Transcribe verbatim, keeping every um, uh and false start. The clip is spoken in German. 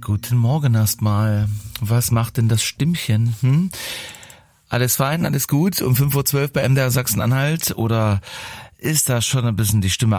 Guten Morgen erstmal. Was macht denn das Stimmchen? Hm? Alles fein, alles gut? Um fünf Uhr zwölf bei M D R Sachsen-Anhalt? Oder ist da schon ein bisschen die Stimme